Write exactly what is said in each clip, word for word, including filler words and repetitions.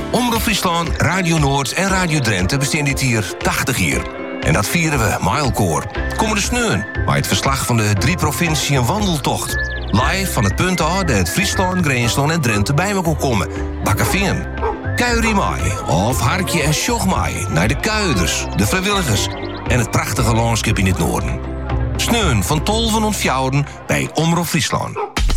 Omroep Friesland, Radio Noord en Radio Drenthe bestaan dit hier tachtig jaar. En dat vieren we mijlkoor. Komende sneun bij het verslag van de drie provinciën wandeltocht. Live van het punt af dat het Friesland, Greensland en Drenthe bij me kon komen. Bakkeveen. Kuirie mij of harkje en sjog mij naar de kuiders, de vrijwilligers en het prachtige landschap in het noorden. Sneun van tolven ontfjouwen bij Omroep Friesland.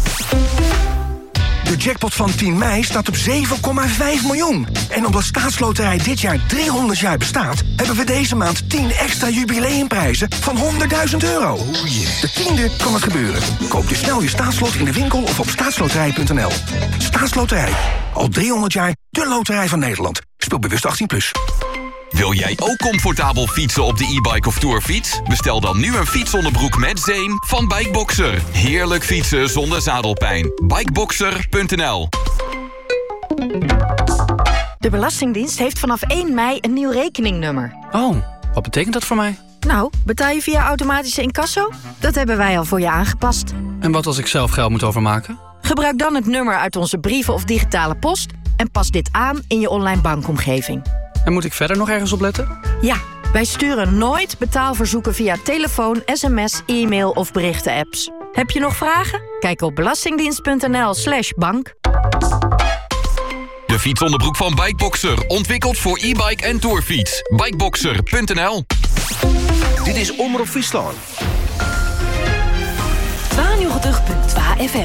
De jackpot van tien mei staat op zeven komma vijf miljoen. En omdat Staatsloterij dit jaar driehonderd jaar bestaat, hebben we deze maand tien extra jubileumprijzen van honderdduizend euro. Oh yeah. De tiende kan het gebeuren. Koop je snel je staatslot in de winkel of op staatsloterij punt n l. Staatsloterij. Al driehonderd jaar de loterij van Nederland. Speel bewust achttien plus. Wil jij ook comfortabel fietsen op de e-bike of tourfiets? Bestel dan nu een fietsonderbroek met zeem van Bikeboxer. Heerlijk fietsen zonder zadelpijn. Bikeboxer punt n l. De Belastingdienst heeft vanaf één mei een nieuw rekeningnummer. Oh, wat betekent dat voor mij? Nou, betaal je via automatische incasso? Dat hebben wij al voor je aangepast. En wat als ik zelf geld moet overmaken? Gebruik dan het nummer uit onze brieven of digitale post en pas dit aan in je online bankomgeving. En moet ik verder nog ergens op letten? Ja, wij sturen nooit betaalverzoeken via telefoon, sms, e-mail of berichten-apps. Heb je nog vragen? Kijk op belastingdienst punt n l slash bank. De fietsonderbroek van Bikeboxer. Ontwikkeld voor e-bike en tourfiets. Bikeboxer punt n l. Dit is Omroep Friesland. tweeënnegentig komma twee F M.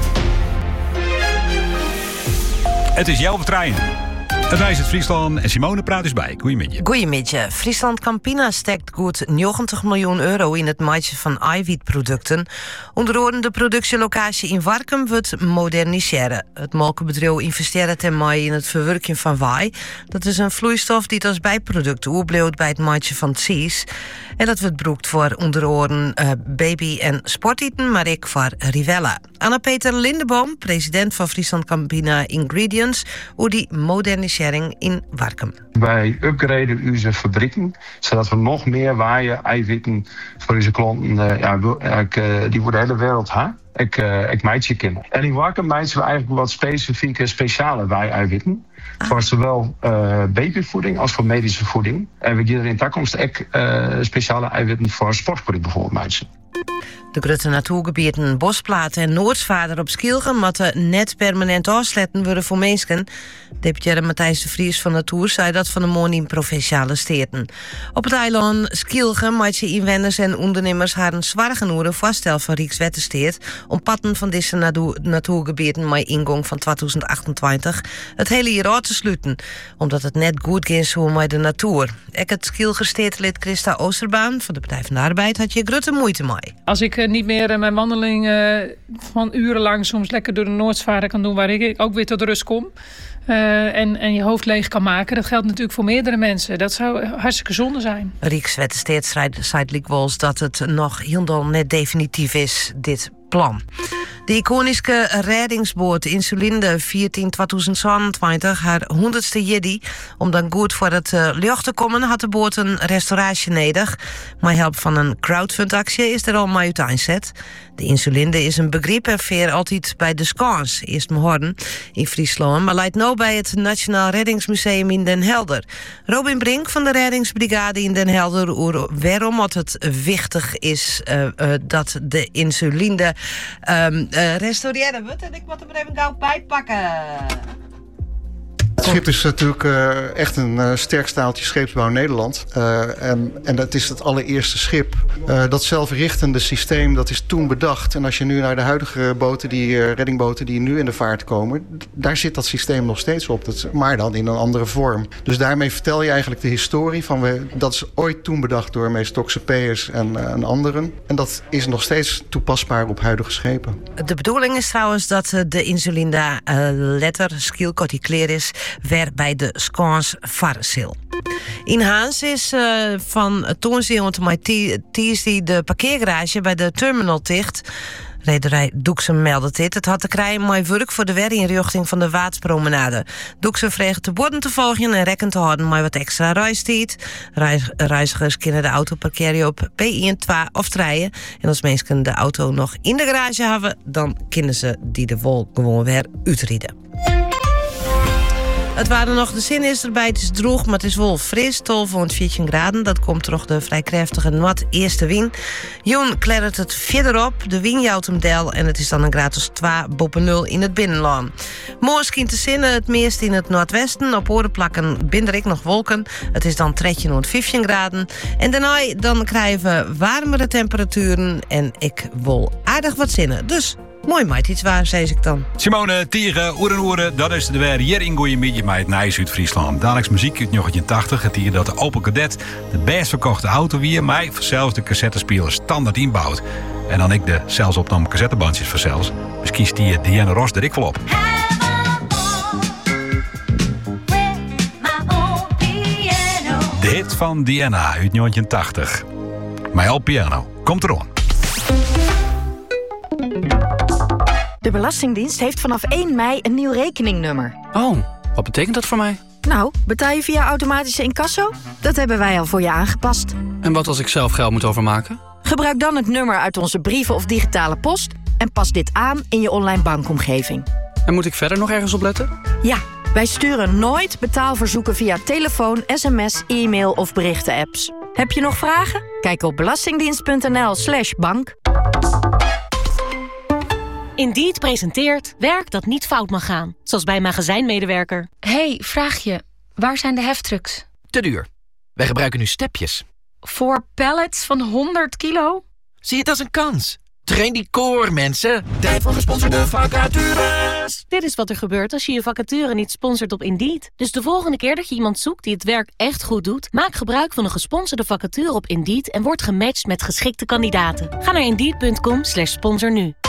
Het is jouw trein. Het wijst het Friesland en Simone praat dus bij. Goedemiddag. Goedemiddag. Friesland Campina steekt goed negentig miljoen euro in het maaien van eiwitproducten. Onder andere de productielocatie in Warkum wordt moderniseren. Het molkenbedrijf investeert ten maaien in het verwerken van waai. Dat is een vloeistof die als bijproduct oerbleeuwt bij het maaien van cheese. En dat wordt gebruikt voor onder andere uh, baby- en sporteten, maar ook voor Rivella. Anna-Peter Lindeboom, president van Friesland Campina Ingredients, hoe die modernisering in Warkum. Wij upgraden onze fabrieken, zodat we nog meer waaien, eiwitten voor onze klanten. Uh, ja, ik, uh, die voor de hele wereld ha. Ik, uh, ik meid je kennen. En in Warkum meiden we eigenlijk wat specifieke, speciale waai-eiwitten. Ah. Voor zowel uh, babyvoeding als voor medische voeding. En we gaan er in de toekomst ook uh, speciale eiwitten voor sportvoeding bijvoorbeeld meiden. De grote natuurgebieden Bosplaat en Noordsvaarder op Skilgen moeten net permanent afsletten worden voor mensen. Deputaire Matthijs de Vries van Natuur zei dat van de morgen in provinciale steden. Op het eiland Skilgen maken inwoners en ondernemers haar een zwaar genoegen voorstel van Rijkswettensteed om patten van deze natu- natuurgebieden met ingang van tweeduizend achtentwintig het hele jaar uit te sluiten, omdat het net goed ging zo met de natuur. Ik het Skilgersteedlid Christa Oosterbaan van de Partij van de Arbeid had je grote moeite mee. Als ik uh, niet meer uh, mijn wandeling uh, van urenlang soms lekker door de Noordsvaarder kan doen, waar ik ook weer tot rust kom. Uh, en, en je hoofd leeg kan maken. Dat geldt natuurlijk voor meerdere mensen. Dat zou hartstikke zonde zijn. Rijkswettensteed zei Likwols dat het nog helemaal net definitief is, dit plan. De iconische reddingsboot Insulinde veertien tweeduizend zevenentwintig, haar honderdste jiddy. Om dan goed voor het uh, lucht te komen, had de boot een restauratie nodig. Met hulp van een crowdfundactie is er al mee uiteenzet. De Insulinde is een begrip en veer altijd bij de Skans, eerst Mehorden in Friesland, maar leidt nu bij het Nationaal Reddingsmuseum in Den Helder. Robin Brink van de Reddingsbrigade in Den Helder, oer waarom het wichtig is uh, uh, dat de Insulinde um, uh, restaureren wordt. En ik moet hem er even gauw bij pakken. Het schip is natuurlijk uh, echt een uh, sterk staaltje scheepsbouw in Nederland. Uh, en, en dat is het allereerste schip. Uh, dat zelfrichtende systeem, dat is toen bedacht. En als je nu naar de huidige boten, die uh, reddingboten die nu in de vaart komen, daar zit dat systeem nog steeds op. Dat, maar dan in een andere vorm. Dus daarmee vertel je eigenlijk de historie van we, dat is ooit toen bedacht door meest Toxopeus en, uh, en anderen. En dat is nog steeds toepasbaar op huidige schepen. De bedoeling is trouwens dat uh, de Insulinda uh, letter skilcoticleer is weer bij de Skans Varsil. In Haans is uh, van Toonzeel tot met Tiesdy de parkeergarage bij de terminal dicht. Rederij Doeksem meldde dit. Het had te krijgen mooi werk voor de werinrichting van de Waatspromenade. Doeksem vreeg de borden te volgen en rekken te houden met wat extra reistijd. Reis, reizigers kunnen de auto parkeren op P één, twee of drie. En als mensen de auto nog in de garage hebben, dan kunnen ze die de wol gewoon weer uitrijden. Het waren nog de zin is erbij. Het is droog, maar het is wel fris. twaalf tot veertien graden. Dat komt toch de vrij krachtige noord-eerste wind. Joen klettert het verder op. De wind jouwt hem del. En het is dan een graad als twee boven nul in het binnenland. Morgen schijnt de zin het meest in het noordwesten. Op orenplakken binder ik nog wolken. Het is dan dertien tot vijftien graden. En daarna dan krijgen we warmere temperaturen. En ik wil aardig wat zinnen. Dus mooi meid iets waar, zei ik dan. Simone, Tieren, Oeren Oeren, dat is de weer hier in Goeiemidje met het Nijs uit Friesland. Dagelijks muziek uit negentien tachtig. Het hier dat de Opel Kadett de best verkochte auto weer, maar zelfs de cassettespeler standaard inbouwt. En dan ik de zelfs opname cassettebandjes voor zelfs. Misschien stier Diana Ross er ik vol op. De hit van Diana uit negentien tachtig. My Old Piano. Komt erom. De Belastingdienst heeft vanaf één mei een nieuw rekeningnummer. Oh, wat betekent dat voor mij? Nou, betaal je via automatische incasso? Dat hebben wij al voor je aangepast. En wat als ik zelf geld moet overmaken? Gebruik dan het nummer uit onze brieven of digitale post en pas dit aan in je online bankomgeving. En moet ik verder nog ergens op letten? Ja, wij sturen nooit betaalverzoeken via telefoon, sms, e-mail of berichten-apps. Heb je nog vragen? Kijk op belastingdienst.nl slash bank. Indeed presenteert werk dat niet fout mag gaan. Zoals bij een magazijnmedewerker. Hey, vraag je. Waar zijn de heftrucks? Te duur. Wij gebruiken nu stepjes. Voor pallets van honderd kilo? Zie het als een kans. Train die core, mensen. Tijd voor gesponsorde vacatures. Dit is wat er gebeurt als je je vacature niet sponsort op Indeed. Dus de volgende keer dat je iemand zoekt die het werk echt goed doet, maak gebruik van een gesponsorde vacature op Indeed en word gematcht met geschikte kandidaten. Ga naar Indeed punt com slash sponsor nu.